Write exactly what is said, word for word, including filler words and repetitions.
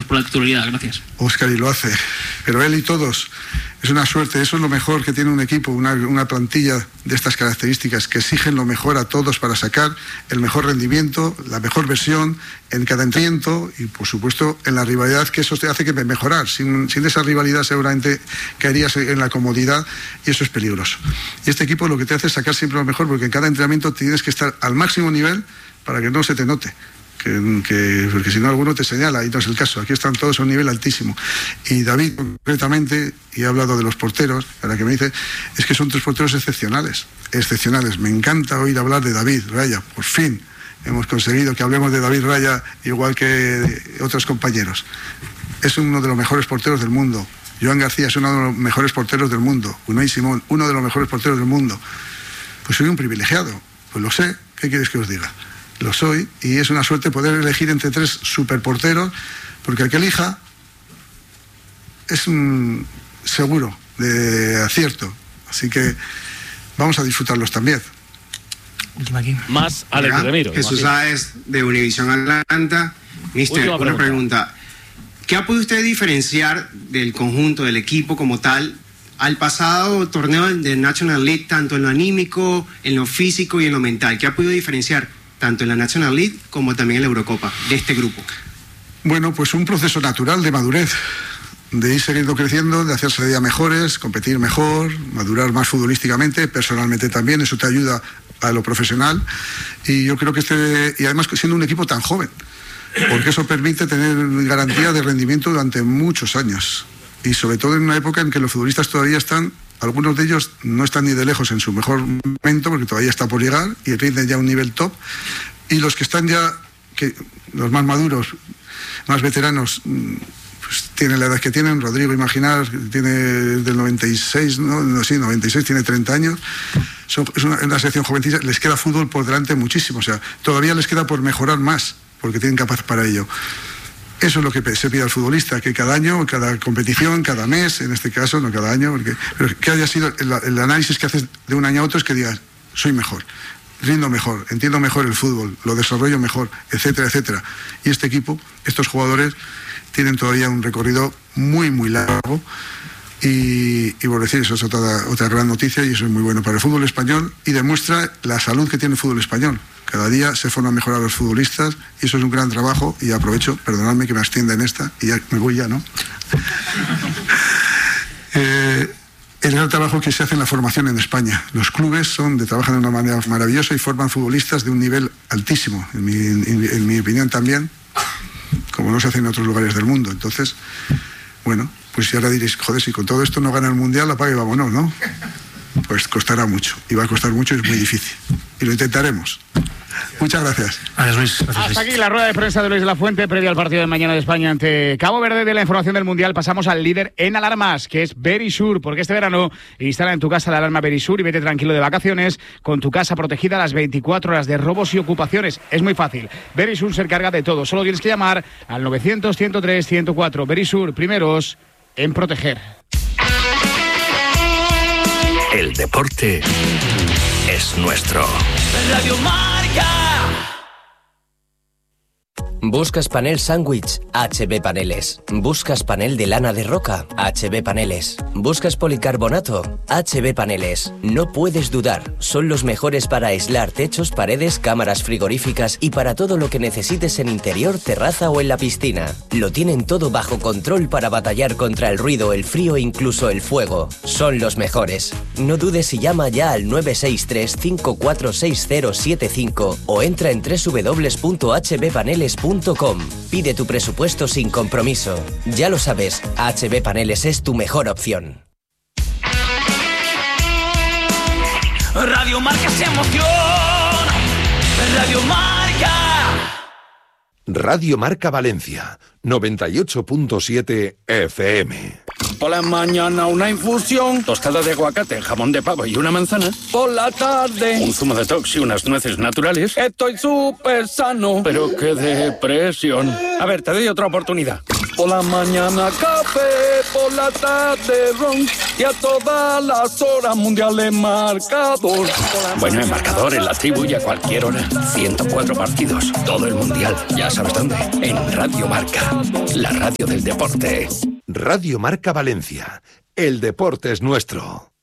por la titularidad. Gracias. Óscar, y lo hace, pero él y todos. Es una suerte, eso es lo mejor que tiene un equipo, una, una plantilla de estas características, que exigen lo mejor a todos para sacar el mejor rendimiento, la mejor versión en cada entrenamiento y, por supuesto, en la rivalidad, que eso te hace que mejorar. Sin, sin esa rivalidad seguramente caerías en la comodidad y eso es peligroso. Y este equipo lo que te hace es sacar siempre lo mejor, porque en cada entrenamiento tienes que estar al máximo nivel para que no se te note. Que, que, porque si no alguno te señala y no es el caso. Aquí están todos a un nivel altísimo. Y David concretamente, y he hablado de los porteros, para que me dice, es que son tres porteros excepcionales, excepcionales. Me encanta oír hablar de David Raya. Por fin hemos conseguido que hablemos de David Raya igual que de otros compañeros. Es uno de los mejores porteros del mundo. Joan García es uno de los mejores porteros del mundo. Unai Simón, uno de los mejores porteros del mundo. Pues soy un privilegiado, pues lo sé. ¿Qué quieres que os diga? Lo soy, y es una suerte poder elegir entre tres superporteros, porque el que elija es un seguro de acierto, así que vamos a disfrutarlos también. Última aquí. Más Alex Remiro. Jesús Sáez, de Univisión Atlanta. Mister, una pregunta. pregunta. ¿Qué ha podido usted diferenciar del conjunto, del equipo como tal, al pasado torneo de National League, tanto en lo anímico, en lo físico y en lo mental? ¿Qué ha podido diferenciar tanto en la National League como también en la Eurocopa, de este grupo? Bueno, pues un proceso natural de madurez, de ir siguiendo creciendo, de hacerse día mejores, competir mejor, madurar más futbolísticamente, personalmente también, eso te ayuda a lo profesional, y yo creo que este, y además siendo un equipo tan joven, porque eso permite tener garantía de rendimiento durante muchos años, y sobre todo en una época en que los futbolistas todavía están, algunos de ellos no están ni de lejos en su mejor momento, porque todavía está por llegar y rinden ya a un nivel top, y los que están ya, que los más maduros, más veteranos, pues tienen la edad que tienen. Rodrigo, imaginar, tiene del noventa y seis, ¿no? No, sí, noventa y seis, tiene treinta años, Son, es una, una sección jovencita, les queda fútbol por delante muchísimo, o sea, todavía les queda por mejorar más, porque tienen capacidad para ello. Eso es lo que se pide al futbolista, que cada año, cada competición, cada mes, en este caso, no cada año, porque, pero que haya sido el, el análisis que haces de un año a otro, es que digas, soy mejor, rindo mejor, entiendo mejor el fútbol, lo desarrollo mejor, etcétera, etcétera. Y este equipo, estos jugadores, tienen todavía un recorrido muy, muy largo. Y, y por decir, eso es otra, otra gran noticia, y eso es muy bueno para el fútbol español y demuestra la salud que tiene el fútbol español. Cada día se forman mejor a los futbolistas y eso es un gran trabajo, y aprovecho, perdonadme que me extienda en esta y ya me voy ya, ¿no? eh, el gran trabajo que se hace en la formación en España. Los clubes son de trabajan de una manera maravillosa y forman futbolistas de un nivel altísimo, en mi, en, en mi opinión también, como no se hace en otros lugares del mundo. Entonces, bueno, pues ahora diréis, joder, si con todo esto no gana el Mundial, apague y vámonos, ¿no? Pues costará mucho, y va a costar mucho, y es muy difícil. Y lo intentaremos. Muchas gracias. Gracias, Luis. Gracias, Luis. Hasta aquí la rueda de prensa de Luis de la Fuente, previa al partido de mañana de España ante Cabo Verde. De la información del Mundial pasamos al líder en alarmas, que es Verisure, porque este verano instala en tu casa la alarma Verisure y vete tranquilo de vacaciones con tu casa protegida a las veinticuatro horas de robos y ocupaciones. Es muy fácil. Verisure se encarga de todo. Solo tienes que llamar al novecientos, ciento tres, ciento cuatro. Verisure, primeros en proteger. El deporte es nuestro. Radio Marca. ¿Buscas panel sándwich? H B Paneles. ¿Buscas panel de lana de roca? H B Paneles. ¿Buscas policarbonato? H B Paneles. No puedes dudar, son los mejores para aislar techos, paredes, cámaras frigoríficas y para todo lo que necesites en interior, terraza o en la piscina. Lo tienen todo bajo control para batallar contra el ruido, el frío e incluso el fuego. Son los mejores. No dudes y llama ya al nueve seis tres, cinco cuatro seis cero siete cinco o entra en doble u doble u doble u punto h b paneles punto com. Pide tu presupuesto sin compromiso. Ya lo sabes, H B Paneles es tu mejor opción. Radio Marca se emociona. Radio Marca. Radio Marca Valencia, noventa y ocho punto siete F M. Por la mañana una infusión, tostada de aguacate, jamón de pavo y una manzana. Por la tarde un zumo de tox y unas nueces naturales. Estoy súper sano, pero qué depresión. A ver, te doy otra oportunidad. Por la mañana café, por la tarde ron, y a todas las horas mundiales marcador. Bueno, en marcador, en la tribu y a cualquier hora. ciento cuatro partidos, todo el mundial. Ya sabes dónde. En Radio Marca, la radio del deporte. Radio Marca Valencia. El deporte es nuestro.